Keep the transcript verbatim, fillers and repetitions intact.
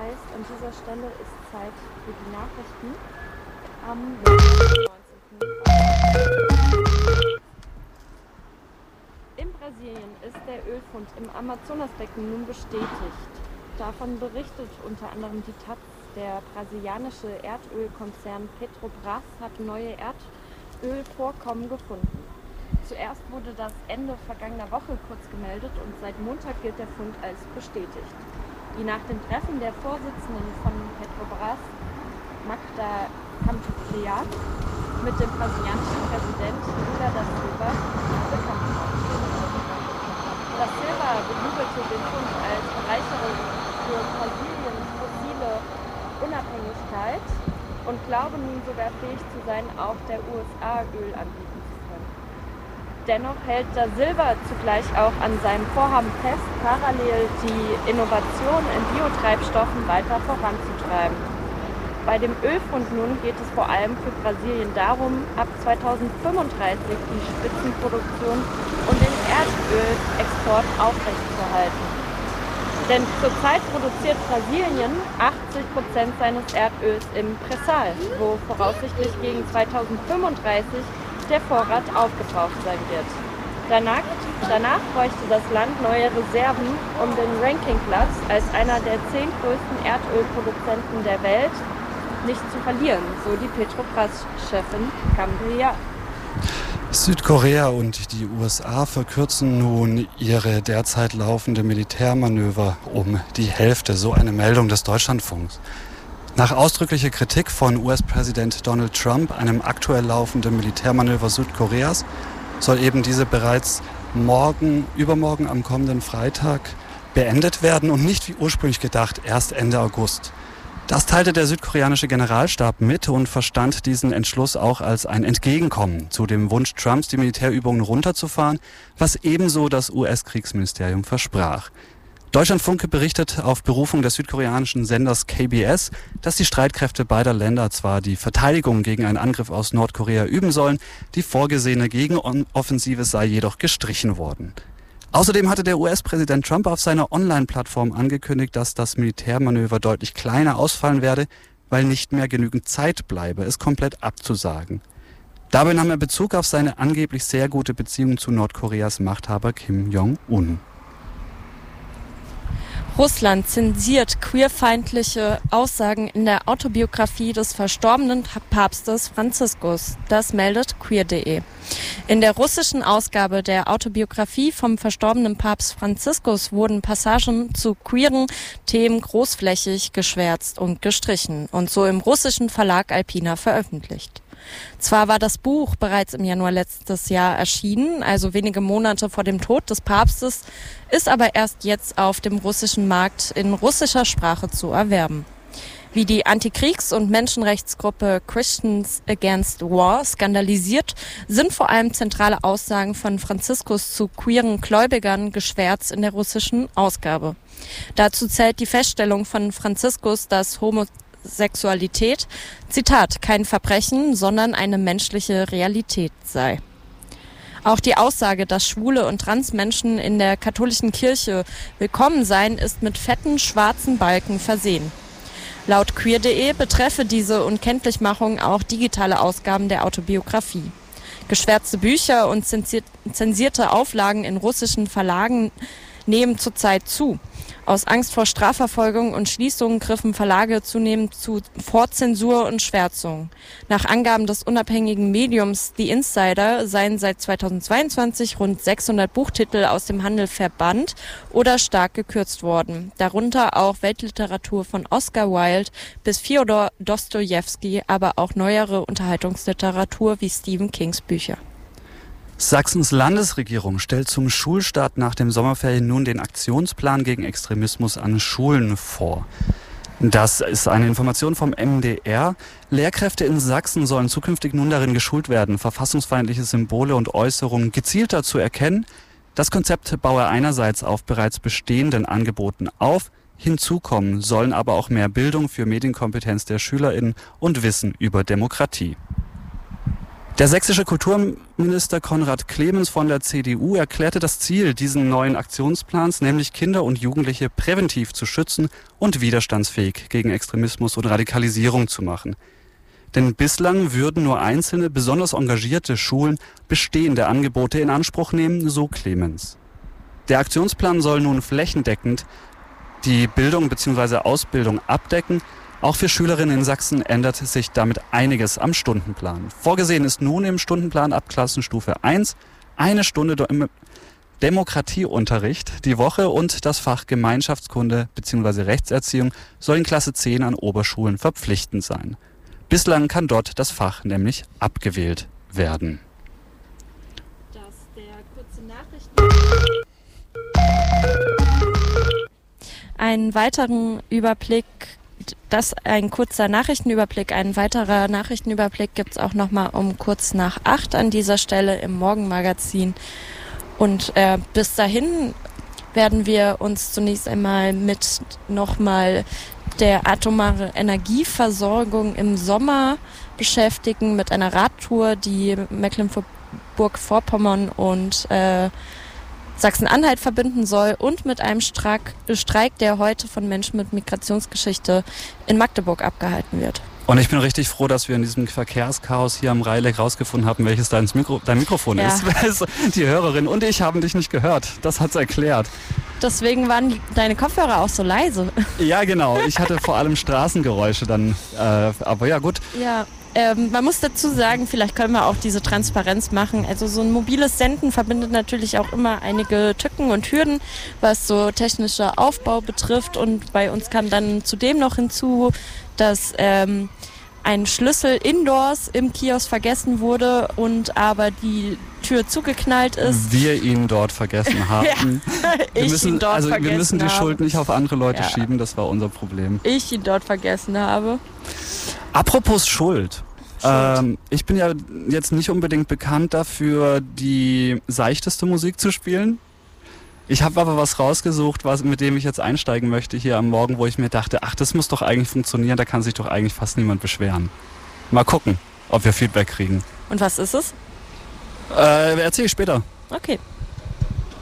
heißt, an dieser Stelle ist Zeit für die Nachrichten am neunzehnten In Brasilien ist der Ölfund im Amazonasbecken nun bestätigt. Davon berichtet unter anderem die Taz. Der brasilianische Erdölkonzern Petrobras hat neue Erdölvorkommen gefunden. Zuerst wurde das Ende vergangener Woche kurz gemeldet und seit Montag gilt der Fund als bestätigt. Die nach dem Treffen der Vorsitzenden von Petrobras, Magda Campos, mit dem brasilianischen Präsident Lula da Silva bekannt worden. Da Silva bejubelte den Fund als Bereicherung für Brasiliens fossile Unabhängigkeit und glaube nun sogar fähig zu sein, auch der U S A Öl anbieten zu können. Dennoch hält da Silva zugleich auch an seinem Vorhaben fest, parallel die Innovation in Biotreibstoffen weiter voranzutreiben. Bei dem Ölfund nun geht es vor allem für Brasilien darum, ab zweitausendfünfunddreißig die Spitzenproduktion und den Erdölexport aufrechtzuerhalten. Denn zurzeit produziert Brasilien achtzig Prozent seines Erdöls im Prä-Sal, wo voraussichtlich gegen zweitausendfünfunddreißig der Vorrat aufgebraucht sein wird. Danach, danach bräuchte das Land neue Reserven, um den Rankingplatz als einer der zehn größten Erdölproduzenten der Welt nicht zu verlieren, so die Petrobras-Chefin Cambria. Südkorea und die U S A verkürzen nun ihre derzeit laufende Militärmanöver um die Hälfte, so eine Meldung des Deutschlandfunks. Nach ausdrücklicher Kritik von U S-Präsident Donald Trump, einem aktuell laufenden Militärmanöver Südkoreas, soll eben diese bereits morgen, übermorgen am kommenden Freitag beendet werden und nicht wie ursprünglich gedacht erst Ende August. Das teilte der südkoreanische Generalstab mit und verstand diesen Entschluss auch als ein Entgegenkommen zu dem Wunsch Trumps, die Militärübungen runterzufahren, was ebenso das U S-Kriegsministerium versprach. Deutschlandfunk berichtet auf Berufung des südkoreanischen Senders K B S, dass die Streitkräfte beider Länder zwar die Verteidigung gegen einen Angriff aus Nordkorea üben sollen, die vorgesehene Gegenoffensive sei jedoch gestrichen worden. Außerdem hatte der U S-Präsident Trump auf seiner Online-Plattform angekündigt, dass das Militärmanöver deutlich kleiner ausfallen werde, weil nicht mehr genügend Zeit bleibe, es komplett abzusagen. Dabei nahm er Bezug auf seine angeblich sehr gute Beziehung zu Nordkoreas Machthaber Kim Jong-un. Russland zensiert queerfeindliche Aussagen in der Autobiografie des verstorbenen Papstes Franziskus. Das meldet queer punkt de. In der russischen Ausgabe der Autobiografie vom verstorbenen Papst Franziskus wurden Passagen zu queeren Themen großflächig geschwärzt und gestrichen und so im russischen Verlag Alpina veröffentlicht. Zwar war das Buch bereits im Januar letztes Jahr erschienen, also wenige Monate vor dem Tod des Papstes, ist aber erst jetzt auf dem russischen Markt in russischer Sprache zu erwerben. Wie die Antikriegs- und Menschenrechtsgruppe Christians Against War skandalisiert, sind vor allem zentrale Aussagen von Franziskus zu queeren Gläubigern geschwärzt in der russischen Ausgabe. Dazu zählt die Feststellung von Franziskus, dass Homosexualität, Zitat, kein Verbrechen, sondern eine menschliche Realität sei. Auch die Aussage, dass schwule und Transmenschen in der katholischen Kirche willkommen seien, ist mit fetten schwarzen Balken versehen. Laut queer punkt de betreffe diese Unkenntlichmachung auch digitale Ausgaben der Autobiografie. Geschwärzte Bücher und zensierte Auflagen in russischen Verlagen nehmen zurzeit zu. Aus Angst vor Strafverfolgung und Schließungen griffen Verlage zunehmend zu Vorzensur und Schwärzung. Nach Angaben des unabhängigen Mediums The Insider seien seit zweitausendzweiundzwanzig rund sechshundert Buchtitel aus dem Handel verbannt oder stark gekürzt worden. Darunter auch Weltliteratur von Oscar Wilde bis Fjodor Dostojewski, aber auch neuere Unterhaltungsliteratur wie Stephen Kings Bücher. Sachsens Landesregierung stellt zum Schulstart nach dem Sommerferien nun den Aktionsplan gegen Extremismus an Schulen vor. Das ist eine Information vom M D R. Lehrkräfte in Sachsen sollen zukünftig nun darin geschult werden, verfassungsfeindliche Symbole und Äußerungen gezielter zu erkennen. Das Konzept baue einerseits auf bereits bestehenden Angeboten auf. Hinzu kommen sollen aber auch mehr Bildung für Medienkompetenz der SchülerInnen und Wissen über Demokratie. Der sächsische Kulturminister Konrad Clemens von der C D U erklärte das Ziel diesen neuen Aktionsplans, nämlich Kinder und Jugendliche präventiv zu schützen und widerstandsfähig gegen Extremismus und Radikalisierung zu machen. Denn bislang würden nur einzelne, besonders engagierte Schulen bestehende Angebote in Anspruch nehmen, so Clemens. Der Aktionsplan soll nun flächendeckend die Bildung bzw. Ausbildung abdecken. Auch für Schülerinnen in Sachsen ändert sich damit einiges am Stundenplan. Vorgesehen ist nun im Stundenplan ab Klassenstufe eins eine Stunde Demokratieunterricht die Woche und das Fach Gemeinschaftskunde bzw. Rechtserziehung soll in Klasse zehn an Oberschulen verpflichtend sein. Bislang kann dort das Fach nämlich abgewählt werden. Das der kurze Nachrichten. Einen weiteren Überblick, das ein kurzer Nachrichtenüberblick, ein weiterer Nachrichtenüberblick gibt es auch nochmal um kurz nach acht an dieser Stelle im Morgenmagazin. Und äh, bis dahin werden wir uns zunächst einmal mit nochmal der atomaren Energieversorgung im Sommer beschäftigen, mit einer Radtour, die Mecklenburg-Vorpommern und äh, Sachsen-Anhalt verbinden soll und mit einem Streik, Streik, der heute von Menschen mit Migrationsgeschichte in Magdeburg abgehalten wird. Und ich bin richtig froh, dass wir in diesem Verkehrschaos hier am Reileck rausgefunden haben, welches dein, Mikro, dein Mikrofon ja. ist. Die Hörerin und ich haben dich nicht gehört. Das hat's erklärt. Deswegen waren die, deine Kopfhörer auch so leise. Ja, genau. Ich hatte vor allem Straßengeräusche dann. Äh, aber ja, gut. Ja. Ähm, man muss dazu sagen, vielleicht können wir auch diese Transparenz machen. Also so ein mobiles Senden verbindet natürlich auch immer einige Tücken und Hürden, was so technischer Aufbau betrifft. Und bei uns kam dann zudem noch hinzu, dass ähm, ein Schlüssel indoors im Kiosk vergessen wurde und aber die Tür zugeknallt ist. Wir ihn dort vergessen haben. Ja, wir ich müssen, ihn dort also vergessen wir müssen die habe. Schuld nicht auf andere Leute Ja. schieben, das war unser Problem. Ich ihn dort vergessen habe. Apropos Schuld. Schuld. Ähm, ich bin ja jetzt nicht unbedingt bekannt dafür, die seichteste Musik zu spielen. Ich habe aber was rausgesucht, was, mit dem ich jetzt einsteigen möchte hier am Morgen, wo ich mir dachte, ach, das muss doch eigentlich funktionieren, da kann sich doch eigentlich fast niemand beschweren. Mal gucken, ob wir Feedback kriegen. Und was ist es? Äh, erzähl ich später. Okay.